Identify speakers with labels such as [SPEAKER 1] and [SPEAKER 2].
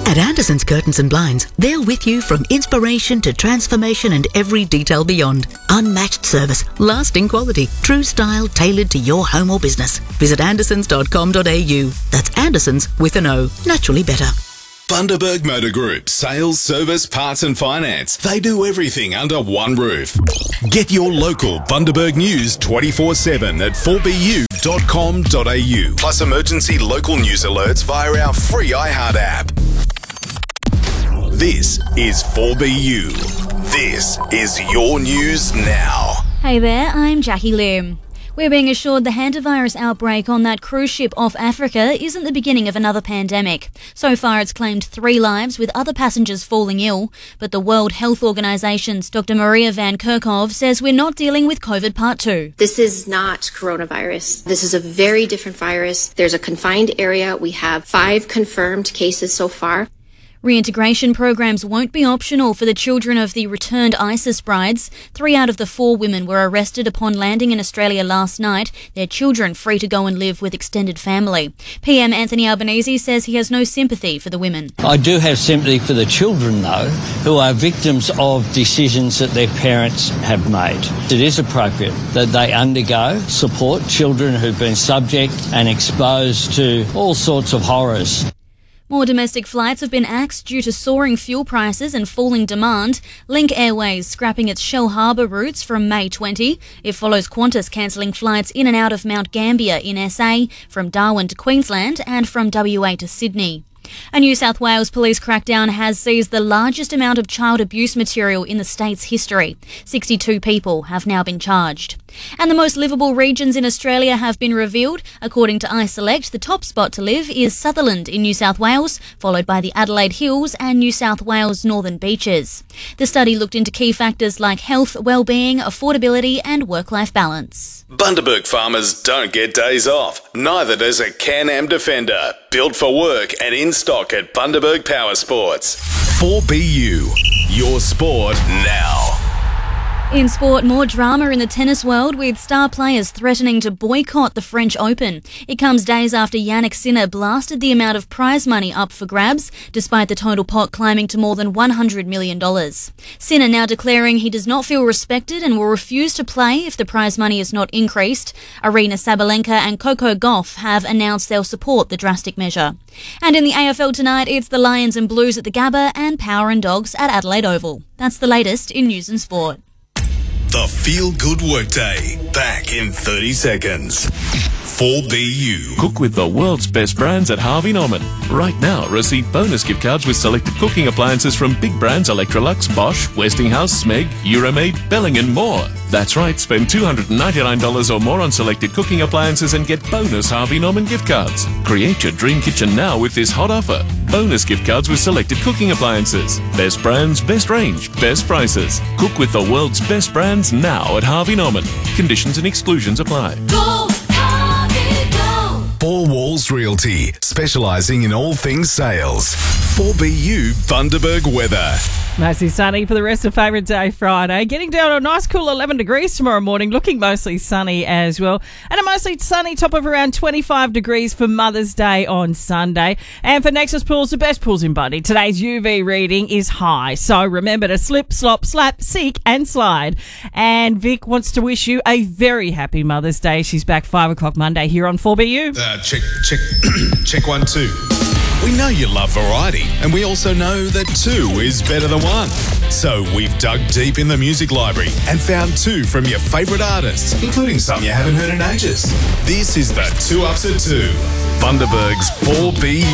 [SPEAKER 1] At Anderson's Curtains and Blinds, they're with you from inspiration to transformation and every detail beyond. Unmatched service, lasting quality, true style tailored to your home or business. Visit andersons.com.au. That's Andersons with an O. Naturally better.
[SPEAKER 2] Bundaberg Motor Group, sales, service, parts and finance. They do everything under one roof. Get your local Bundaberg news 24/7 at 4bu.com.au. Plus emergency local news alerts via our free iHeart app. This is 4BU. This is your news now.
[SPEAKER 3] Hey there, I'm Jackie Lim. We're being assured the hantavirus outbreak on that cruise ship off Africa isn't the beginning of another pandemic. So far, it's claimed 3 lives, with other passengers falling ill. But the World Health Organization's Dr. Maria Van Kerkhove says we're not dealing with COVID Part 2.
[SPEAKER 4] This is not coronavirus. This is a very different virus. There's a confined area. We have 5 confirmed cases so far.
[SPEAKER 3] Reintegration programs won't be optional for the children of the returned ISIS brides. 3 out of the 4 women were arrested upon landing in Australia last night, their children free to go and live with extended family. PM Anthony Albanese says he has no sympathy for the women.
[SPEAKER 5] I do have sympathy for the children, though, who are victims of decisions that their parents have made. It is appropriate that they undergo support children who've been subject and exposed to all sorts of horrors.
[SPEAKER 3] More domestic flights have been axed due to soaring fuel prices and falling demand. Link Airways scrapping its Shell Harbour routes from May 20. It follows Qantas cancelling flights in and out of Mount Gambier in SA, from Darwin to Queensland and from WA to Sydney. A New South Wales police crackdown has seized the largest amount of child abuse material in the state's history. 62 people have now been charged. And the most livable regions in Australia have been revealed. According to iSelect, the top spot to live is Sutherland in New South Wales, followed by the Adelaide Hills and New South Wales Northern Beaches. The study looked into key factors like health, well-being, affordability and work-life balance.
[SPEAKER 2] Bundaberg farmers don't get days off. Neither does a Can-Am Defender. Built for work and in stock at Bundaberg Power Sports. 4BU, your sport now.
[SPEAKER 3] In sport, more drama in the tennis world, with star players threatening to boycott the French Open. It comes days after Jannik Sinner blasted the amount of prize money up for grabs, despite the total pot climbing to more than $100 million. Sinner now declaring he does not feel respected and will refuse to play if the prize money is not increased. Aryna Sabalenka and Coco Gauff have announced they'll support the drastic measure. And in the AFL tonight, it's the Lions and Blues at the Gabba and Power and Dogs at Adelaide Oval. That's the latest in news and sport.
[SPEAKER 2] The Feel Good Workday, back in 30 seconds. 4BU.
[SPEAKER 6] Cook with the world's best brands at Harvey Norman. Right now, receive bonus gift cards with selected cooking appliances from big brands Electrolux, Bosch, Westinghouse, Smeg, Euromaid, Belling and more. That's right, spend $299 or more on selected cooking appliances and get bonus Harvey Norman gift cards. Create your dream kitchen now with this hot offer. Bonus gift cards with selected cooking appliances. Best brands, best range, best prices. Cook with the world's best brands now at Harvey Norman. Conditions and exclusions apply.
[SPEAKER 7] Go, Harvey, go!
[SPEAKER 2] 4 Walls Realty, specialising in all things sales. 4BU Bundaberg weather.
[SPEAKER 8] Mostly sunny for the rest of favourite day Friday. Getting down to a nice cool 11 degrees tomorrow morning. Looking mostly sunny as well. And a mostly sunny top of around 25 degrees for Mother's Day on Sunday. And for Nexus Pools, the best pools in Bundy, today's UV reading is high. So remember to slip, slop, slap, seek and slide. And Vic wants to wish you a very happy Mother's Day. She's back 5 o'clock Monday here on 4BU.
[SPEAKER 2] Check 1, 2. We know you love variety, and we also know that 2 is better than 1. So we've dug deep in the music library and found 2 from your favourite artists, including some you haven't heard in ages. This is the 2 Ups at 2, Bundaberg's 4BU.